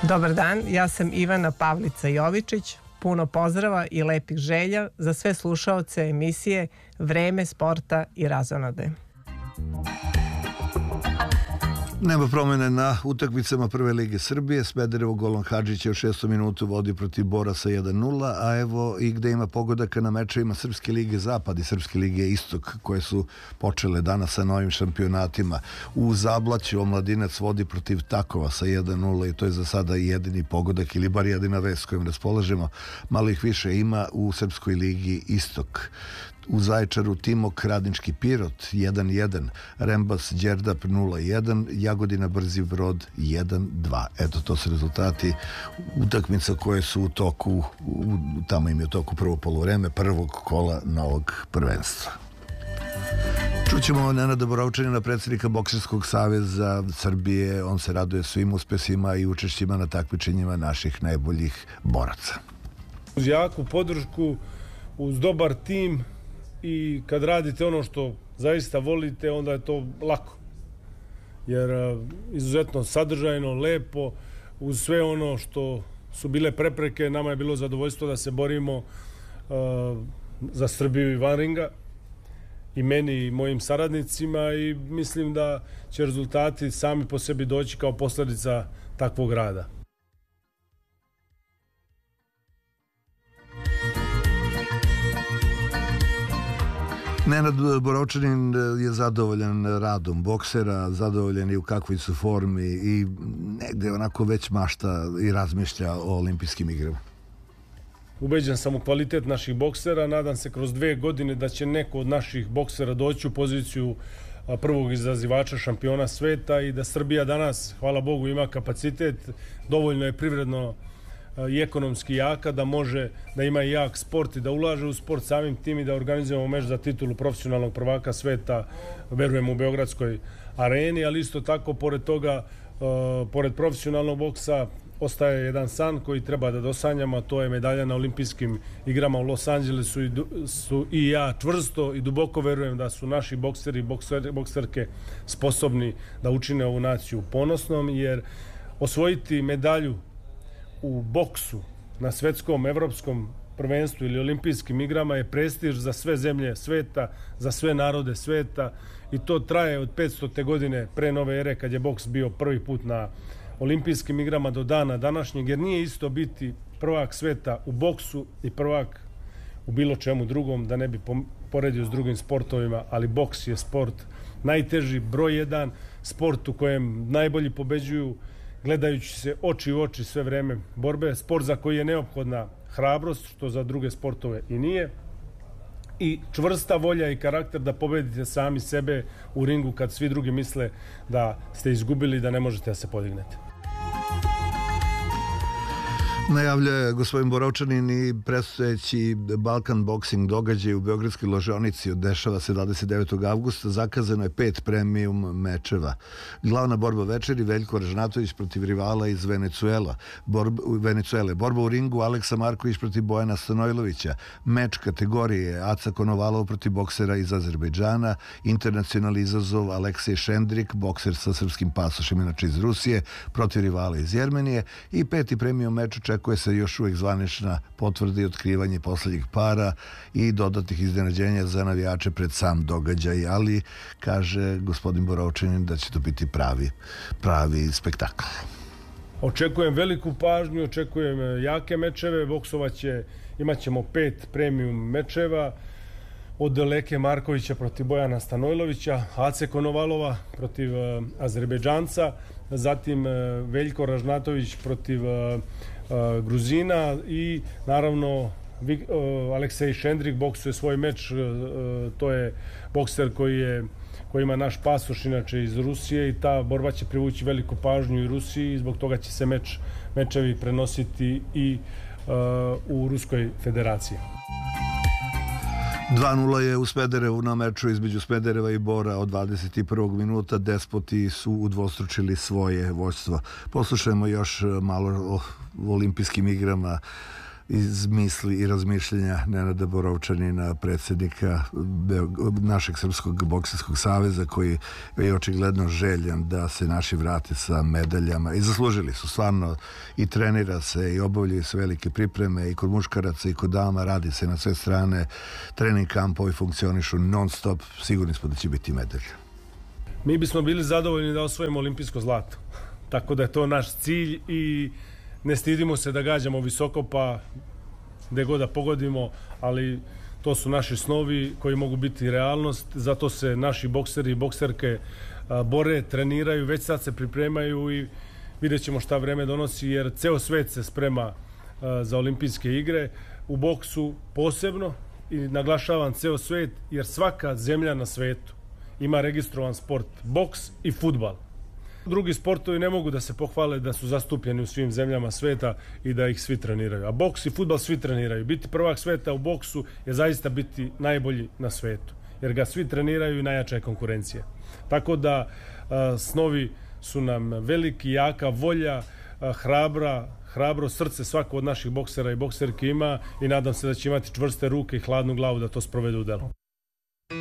Dobar dan, ja sam Ivana Pavlica Jovičić. Puno pozdrava i lepih želja za sve slušaoce emisije Vreme sporta i razonode. Nema promene na utakmicama Prve lige Srbije. Smederevo golom Hadžića u 6. minutu vodi protiv Bora sa 1-0, a evo i gde ima pogodaka na mečevima Srpske lige Zapad i Srpske lige Istok, koje su počele danas sa novim šampionatima. U Zablaću Omladinac vodi protiv Takova sa 1-0 i to je za sada jedini pogodak ili bar jedina vest kojim raspolažemo. Malo ih više ima u Srpskoj ligi Istok. U Zaječaru Timok Radnički Pirot 1-1, Rembas Đerdap 0-1, Jagodina Brzi Brod 1-2. Eto, to su rezultati utakmica koje su u toku, tamo im je u toku prvo poluvreme prvog kola novog prvenstva. Čućemo Nenada Borovčanina, predsjednika Bokserskog saveza Srbije. On se raduje svim uspesima i učešćima na takmičenjima naših najboljih boraca. Uz jaku podršku, uz dobar tim i kad radite ono što zaista volite, onda je to lako. Jer izuzetno sadržajno, lepo, uz sve ono što su bile prepreke, nama je bilo zadovoljstvo da se borimo za Srbiju i van ringa, i meni i mojim saradnicima, i mislim da će rezultati sami po sebi doći kao posljedica takvog rada. Nenad Borovčanin je zadovoljan radom boksera, zadovoljan i u kakvoj su formi i negde onako već mašta i razmišlja o olimpijskim igrama. Ubeđen sam u kvalitet naših boksera, nadam se kroz 2 godine da će neko od naših boksera doći u poziciju prvog izazivača šampiona sveta i da Srbija danas, hvala Bogu, ima kapacitet, dovoljno je privredno i ekonomski jaka da može da ima i jak sport i da ulaže u sport, samim tim i da organizujemo meč za titulu profesionalnog prvaka sveta, verujem, u Beogradskoj areni, ali isto tako pored toga, pored profesionalnog boksa ostaje jedan san koji treba da dosanjamo, a to je medalja na olimpijskim igrama u Los Angelesu i ja čvrsto i duboko verujem da su naši bokseri i bokserke sposobni da učine ovu naciju ponosnom, jer osvojiti medalju u boksu na svetskom, evropskom prvenstvu ili olimpijskim igrama je prestiž za sve zemlje sveta, za sve narode sveta, i to traje od 500. godine pre nove ere, kad je boks bio prvi put na olimpijskim igrama, do dana današnjeg, jer nije isto biti prvak sveta u boksu i prvak u bilo čemu drugom, da ne bi poredio s drugim sportovima, ali boks je sport najteži, broj 1, sport u kojem najbolji pobeđuju, gledajući se oči u oči sve vreme borbe, sport za koji je neophodna hrabrost, što za druge sportove i nije, i čvrsta volja i karakter da pobedite sami sebe u ringu kad svi drugi misle da ste izgubili i da ne možete da se podignete. Najavljuje gospodin Borovčanin i predstojeći Balkan Boxing događaj u Beogradskoj ložaonici. Dešava se 29. avgusta. Zakazano je 5 premium mečeva. Glavna borba večeri: Veljko Ražnatović protiv rivala iz Venecuele. Borba u ringu: Aleksa Marković protiv Bojana Stanojlovića. Meč kategorije: Aca Konovalov protiv boksera iz Azerbejdžana. Internacionalni izazov: Aleksej Šendrik, bokser sa srpskim pasošem, inače iz Rusije, protiv rivala iz Jermenije. I 5. premium meč očekuje se još uvijek zvanična potvrda i otkrivanje poslednjih para i dodatnih iznenađenja za navijače pred sam događaj, ali kaže gospodin Borovčanin da će to biti pravi spektakl. Očekujem veliku pažnju, očekujem jake mečeve, imat ćemo 5 premium mečeva, od Leke Markovića protiv Bojana Stanojlovića, Ace Konovalova protiv Azerbejdžanca, zatim Veljko Ražnatović protiv Gruzina i naravno Aleksej Šendrik boksuje svoj meč. To je bokser koji ima naš pasoš, inače iz Rusije, i ta borba će privući veliku pažnju i Rusiji, i zbog toga će se mečevi prenositi i u Ruskoj federaciji. 2-0 je u Smederevu na meču između Smedereva i Bora od 21. minuta. Despoti su udvostručili svoje vođstvo. Poslušajmo još malo o olimpijskim igrama iz misli i razmišljenja Nenada Borovčanina, predsjednika našeg Srpskog bokserskog saveza, koji je očigledno željan da se naši vrate sa medaljama i zaslužili su stvarno, i trenira se i obavljaju se velike pripreme i kod muškaraca i kod dama, radi se na sve strane, trening kampovi funkcionišu non stop, sigurni smo da će biti medalja. Mi bismo bili zadovoljni da osvojimo olimpijsko zlato, tako da je to naš cilj i ne stidimo se da gađamo visoko, pa gde god da pogodimo, ali to su naši snovi koji mogu biti realnost. Zato se naši bokseri i bokserke bore, treniraju, već sad se pripremaju i vidjet ćemo šta vreme donosi, jer ceo svet se sprema za olimpijske igre. U boksu posebno, i naglašavam ceo svet, jer svaka zemlja na svetu ima registrovan sport, boks i fudbal. Drugi sportovi ne mogu da se pohvale da su zastupljeni u svim zemljama sveta i da ih svi treniraju. A boks i fudbal svi treniraju. Biti prvak sveta u boksu je zaista biti najbolji na svetu, jer ga svi treniraju i najjača je konkurencija. Tako da snovi su nam veliki, jaka volja, hrabro srce svako od naših boksera i bokserki ima i nadam se da će imati čvrste ruke i hladnu glavu da to sprovedu u delo.